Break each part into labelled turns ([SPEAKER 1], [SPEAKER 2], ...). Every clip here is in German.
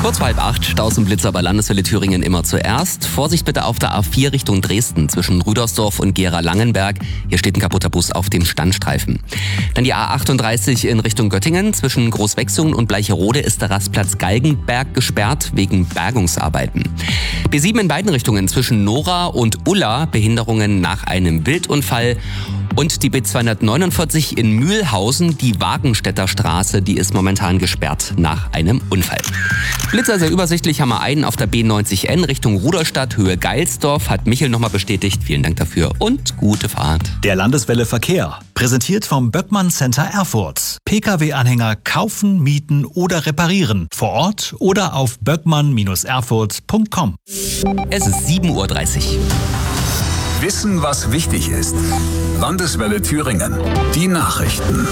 [SPEAKER 1] Kurz vor 7:30, Staus und Blitzer bei Landeswelle Thüringen immer zuerst. Vorsicht bitte auf der A4 Richtung Dresden zwischen Rüdersdorf und Gera-Langenberg. Hier steht ein kaputter Bus auf dem Standstreifen. Dann die A38 in Richtung Göttingen. Zwischen Großwechsungen und Bleicherode ist der Rastplatz Galgenberg gesperrt wegen Bergungsarbeiten. B7 in beiden Richtungen zwischen Nora und Ulla. Behinderungen nach einem Wildunfall. Und die B249 in Mühlhausen, die Wagenstädter Straße, die ist momentan gesperrt nach einem Unfall. Blitzer sehr übersichtlich, haben wir einen auf der B90N Richtung Ruderstadt, Höhe Geilsdorf, hat Michel nochmal bestätigt. Vielen Dank dafür und gute Fahrt.
[SPEAKER 2] Der Landeswelle Verkehr, präsentiert vom Böckmann Center Erfurt. Pkw-Anhänger kaufen, mieten oder reparieren. Vor Ort oder auf böckmann-erfurt.com.
[SPEAKER 1] Es ist 7:30 Uhr.
[SPEAKER 3] Wissen, was wichtig ist. Landeswelle Thüringen. Die Nachrichten.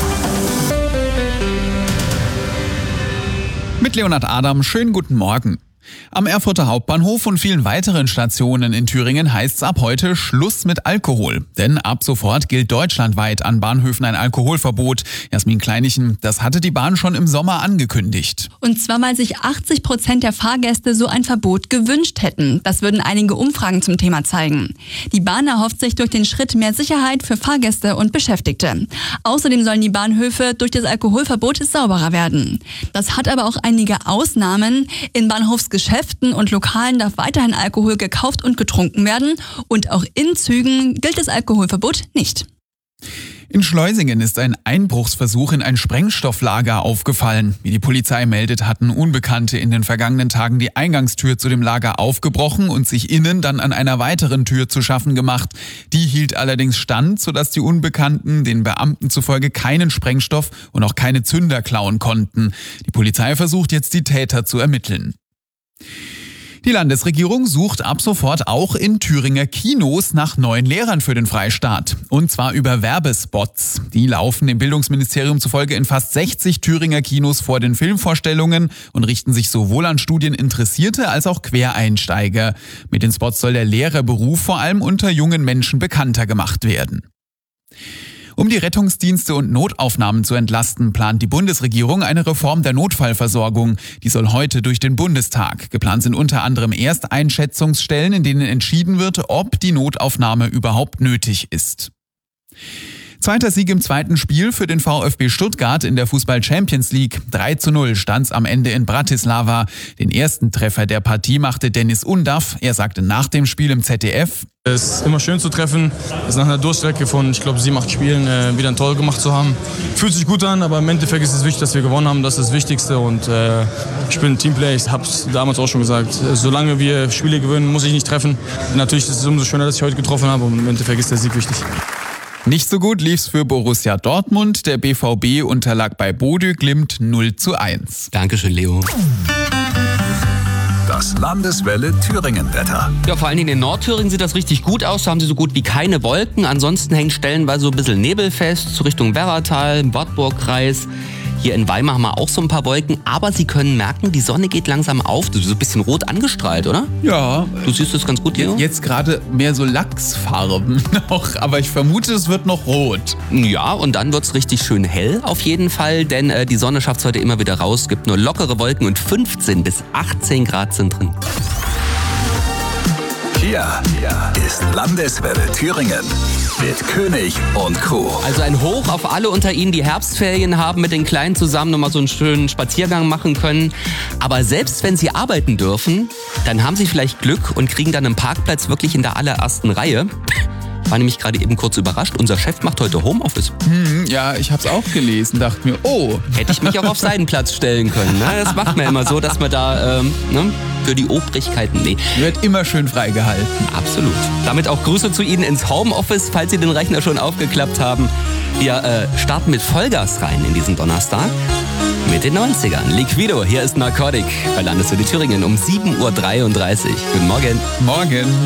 [SPEAKER 4] Mit Leonhard Adam, schönen guten Morgen. Am Erfurter Hauptbahnhof und vielen weiteren Stationen in Thüringen heißt es ab heute Schluss mit Alkohol. Denn ab sofort gilt deutschlandweit an Bahnhöfen ein Alkoholverbot. Jasmin Kleinichen, das hatte die Bahn schon im Sommer angekündigt.
[SPEAKER 5] Und zwar, weil sich 80% der Fahrgäste so ein Verbot gewünscht hätten. Das würden einige Umfragen zum Thema zeigen. Die Bahn erhofft sich durch den Schritt mehr Sicherheit für Fahrgäste und Beschäftigte. Außerdem sollen die Bahnhöfe durch das Alkoholverbot sauberer werden. Das hat aber auch einige Ausnahmen. In Bahnhofsgeschäften und Lokalen darf weiterhin Alkohol gekauft und getrunken werden. Und auch in Zügen gilt das Alkoholverbot nicht.
[SPEAKER 4] In Schleusingen ist ein Einbruchsversuch in ein Sprengstofflager aufgefallen. Wie die Polizei meldet, hatten Unbekannte in den vergangenen Tagen die Eingangstür zu dem Lager aufgebrochen und sich innen dann an einer weiteren Tür zu schaffen gemacht. Die hielt allerdings stand, sodass die Unbekannten den Beamten zufolge keinen Sprengstoff und auch keine Zünder klauen konnten. Die Polizei versucht jetzt, die Täter zu ermitteln. Die Landesregierung sucht ab sofort auch in Thüringer Kinos nach neuen Lehrern für den Freistaat. Und zwar über Werbespots. Die laufen dem Bildungsministerium zufolge in fast 60 Thüringer Kinos vor den Filmvorstellungen und richten sich sowohl an Studieninteressierte als auch Quereinsteiger. Mit den Spots soll der Lehrerberuf vor allem unter jungen Menschen bekannter gemacht werden. Um die Rettungsdienste und Notaufnahmen zu entlasten, plant die Bundesregierung eine Reform der Notfallversorgung. Die soll heute durch den Bundestag. Geplant sind unter anderem Ersteinschätzungsstellen, in denen entschieden wird, ob die Notaufnahme überhaupt nötig ist. Zweiter Sieg im zweiten Spiel für den VfB Stuttgart in der Fußball-Champions League. 3:0 stand's am Ende in Bratislava. Den ersten Treffer der Partie machte Dennis Undaff. Er sagte nach dem Spiel im ZDF:
[SPEAKER 6] Es ist immer schön zu treffen. Es ist nach einer Durchstrecke von, ich glaube, 7, 8 Spielen wieder ein Tor gemacht zu haben. Fühlt sich gut an, aber im Endeffekt ist es wichtig, dass wir gewonnen haben. Das ist das Wichtigste und ich bin ein Teamplayer. Ich habe es damals auch schon gesagt. Solange wir Spiele gewinnen, muss ich nicht treffen. Natürlich ist es umso schöner, dass ich heute getroffen habe und im Endeffekt ist der Sieg wichtig.
[SPEAKER 4] Nicht so gut lief's für Borussia Dortmund. Der BVB unterlag bei Bodø Glimt 0:1.
[SPEAKER 1] Dankeschön, Leo.
[SPEAKER 3] Das Landeswelle Thüringen-Wetter.
[SPEAKER 1] Ja, vor allen Dingen in Nordthüringen sieht das richtig gut aus. Da haben sie so gut wie keine Wolken. Ansonsten hängt stellenweise so ein bisschen Nebel fest, so Richtung Werratal, Wartburgkreis. Hier in Weimar haben wir auch so ein paar Wolken. Aber Sie können merken, die Sonne geht langsam auf. Du bist so ein bisschen rot angestrahlt, oder?
[SPEAKER 4] Ja.
[SPEAKER 1] Du siehst das ganz gut, Leo?
[SPEAKER 4] Jetzt gerade mehr so Lachsfarben noch, aber ich vermute, es wird noch rot.
[SPEAKER 1] Ja, und dann wird's richtig schön hell auf jeden Fall, denn die Sonne schafft's heute immer wieder raus. Es gibt nur lockere Wolken und 15 bis 18 Grad sind drin.
[SPEAKER 3] Hier ist Landeswelle Thüringen mit König und Co.
[SPEAKER 1] Also ein Hoch auf alle unter Ihnen, die Herbstferien haben, mit den Kleinen zusammen nochmal so einen schönen Spaziergang machen können. Aber selbst wenn Sie arbeiten dürfen, dann haben Sie vielleicht Glück und kriegen dann einen Parkplatz wirklich in der allerersten Reihe. War nämlich gerade eben kurz überrascht. Unser Chef macht heute Homeoffice.
[SPEAKER 4] Ja, ich hab's auch gelesen. Dachte mir, oh.
[SPEAKER 1] Hätte ich mich auch auf seinen Platz stellen können. Ne? Das macht man immer so, dass man da für die Obrigkeiten,
[SPEAKER 4] Wird immer schön freigehalten.
[SPEAKER 1] Absolut. Damit auch Grüße zu Ihnen ins Homeoffice, falls Sie den Rechner schon aufgeklappt haben. Wir starten mit Vollgas rein in diesen Donnerstag. Mit den 90ern. Liquido, hier ist Narcotic bei Landeswelle Thüringen um 7:33 Uhr. Guten Morgen.
[SPEAKER 4] Morgen.